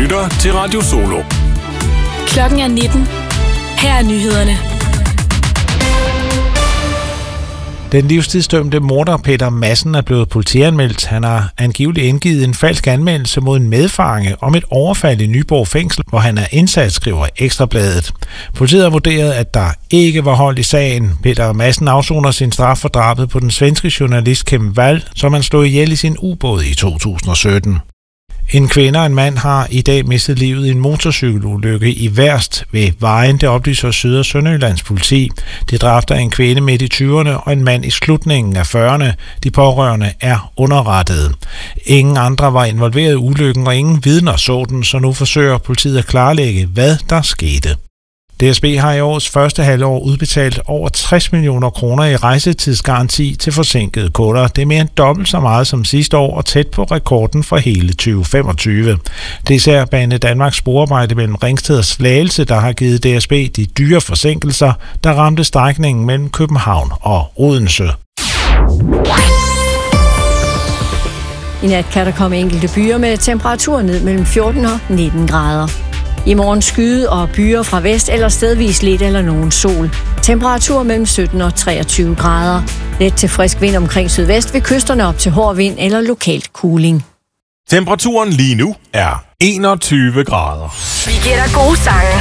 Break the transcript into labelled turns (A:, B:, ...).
A: lytter til Radio Solo.
B: Klokken er 19. Her er nyhederne.
C: Den livstidsdømte morder Peter Madsen er blevet politianmeldt. Han har angiveligt indgivet en falsk anmeldelse mod en medfange om et overfald i Nyborg Fængsel, hvor han er indsat, skriver Ekstrabladet. Politiet har vurderet, at der ikke var hold i sagen. Peter Madsen afsoner sin straf for drabet på den svenske journalist Kim Wall, som han slog ihjel i sin ubåd i 2017. En kvinde og en mand har i dag mistet livet i en motorcykelulykke i Værst ved Vejen, det oplyser Syd- og Sønderjyllands politi. De dræbte en kvinde midt i 20'erne og en mand i slutningen af 40'erne. De pårørende er underrettede. Ingen andre var involveret i ulykken, og ingen vidner så den, så nu forsøger politiet at klarlægge, hvad der skete. DSB har i årets første halvår udbetalt over 60 millioner kroner i rejsetidsgaranti til forsinkede kunder. Det er mere end dobbelt så meget som sidste år og tæt på rekorden for hele 2025. Det er især Bane Danmarks sporarbejde mellem Ringsted og Slagelse, der har givet DSB de dyre forsinkelser, der ramte strækningen mellem København og Odense.
D: I nat kan der komme enkelte byer med temperaturer ned mellem 14 og 19 grader. I morgen skyde og byer fra vest eller stedvis lidt eller nogen sol. Temperatur mellem 17 og 23 grader. Let til frisk vind omkring sydvest ved kysterne op til hård vind eller lokalt kuling.
A: Temperaturen lige nu er 21 grader.
B: Vi giver dig gode sange.